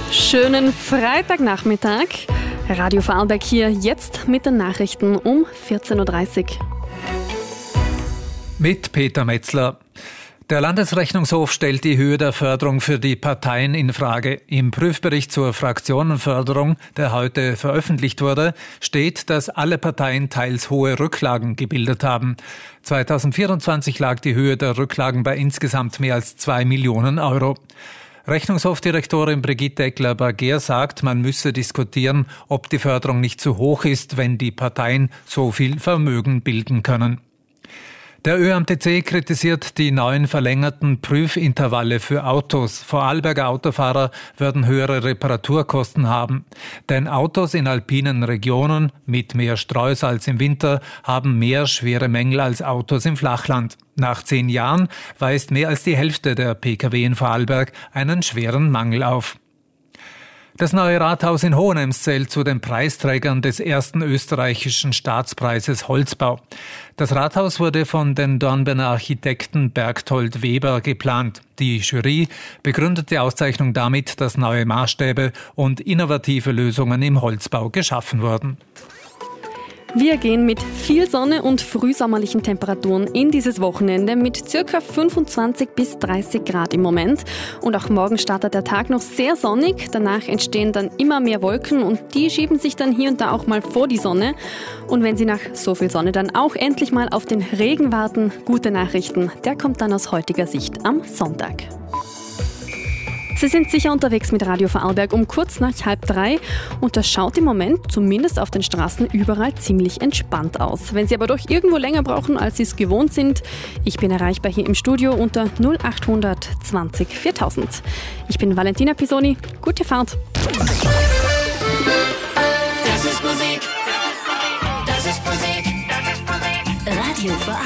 Schönen Freitagnachmittag. Radio Vorarlberg hier, jetzt mit den Nachrichten um 14.30 Uhr. Mit Peter Metzler. Der Landesrechnungshof stellt die Höhe der Förderung für die Parteien in Frage. Im Prüfbericht zur Fraktionenförderung, der heute veröffentlicht wurde, steht, dass alle Parteien teils hohe Rücklagen gebildet haben. 2024 lag die Höhe der Rücklagen bei insgesamt mehr als 2 Millionen Euro. Rechnungshofdirektorin Brigitte Eckler-Barger sagt, man müsse diskutieren, ob die Förderung nicht zu hoch ist, wenn die Parteien so viel Vermögen bilden können. Der ÖAMTC kritisiert die neuen verlängerten Prüfintervalle für Autos. Vorarlberger Autofahrer würden höhere Reparaturkosten haben. Denn Autos in alpinen Regionen mit mehr Streusel als im Winter haben mehr schwere Mängel als Autos im Flachland. Nach 10 Jahren weist mehr als die Hälfte der Pkw in Vorarlberg einen schweren Mangel auf. Das neue Rathaus in Hohenems zählt zu den Preisträgern des ersten österreichischen Staatspreises Holzbau. Das Rathaus wurde von den Dornbirner Architekten Bergtold Weber geplant. Die Jury begründet die Auszeichnung damit, dass neue Maßstäbe und innovative Lösungen im Holzbau geschaffen wurden. Wir gehen mit viel Sonne und frühsommerlichen Temperaturen in dieses Wochenende mit ca. 25 bis 30 Grad im Moment. Und auch morgen startet der Tag noch sehr sonnig. Danach entstehen dann immer mehr Wolken und die schieben sich dann hier und da auch mal vor die Sonne. Und wenn Sie nach so viel Sonne dann auch endlich mal auf den Regen warten, gute Nachrichten, der kommt dann aus heutiger Sicht am Sonntag. Sie sind sicher unterwegs mit Radio Vorarlberg um kurz nach 2:30 und das schaut im Moment zumindest auf den Straßen überall ziemlich entspannt aus. Wenn Sie aber doch irgendwo länger brauchen, als Sie es gewohnt sind, ich bin erreichbar hier im Studio unter 0800 20 4000. Ich bin Valentina Pisoni, gute Fahrt. Das ist Musik, das ist Musik, das ist Musik. Radio Vorarlberg.